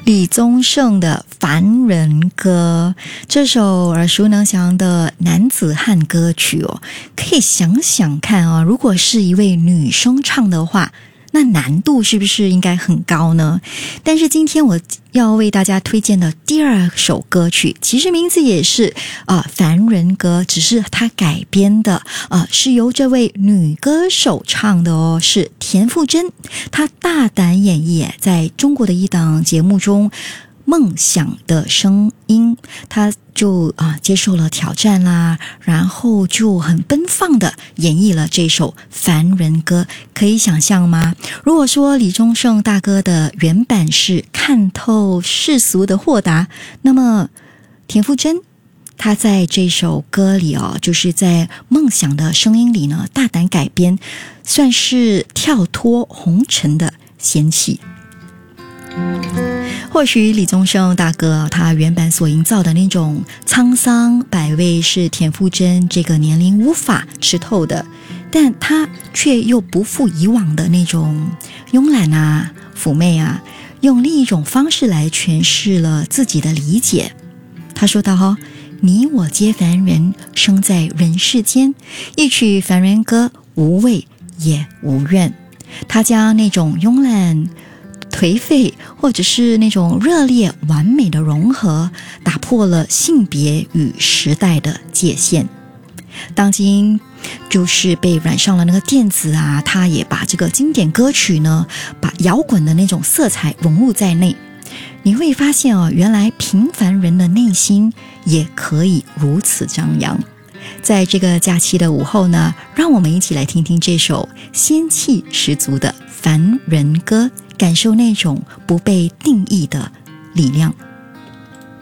李宗盛的《凡人歌》，这首耳熟能详的男子汉歌曲哦，可以想想看啊，如果是一位女生唱的话，那难度是不是应该很高呢？但是今天我要为大家推荐的第二首歌曲，其实名字也是凡人歌，只是它改编的是由这位女歌手唱的哦，是田馥甄，她大胆演绎在中国的一档节目中梦想的声音，他就接受了挑战啦，然后就很奔放的演绎了这首凡人歌。可以想象吗？如果说李宗盛大哥的原版是看透世俗的豁达，那么田馥甄他在这首歌里就是在梦想的声音里呢，大胆改编，算是跳脱红尘的仙气。或许李宗盛大哥他原版所营造的那种沧桑百味是田馥甄这个年龄无法吃透的，但他却又不负以往的那种慵懒啊、妩媚啊，用另一种方式来诠释了自己的理解。他说道你我皆凡人，生在人世间，一曲凡人歌，无畏也无怨。他将那种慵懒颓废或者是那种热烈完美的融合，打破了性别与时代的界限。当今就是被染上了那个电子他也把这个经典歌曲呢，把摇滚的那种色彩融入在内。你会发现原来平凡人的内心也可以如此张扬。在这个假期的午后呢，让我们一起来听听这首仙气十足的凡人歌，感受那种不被定义的力量。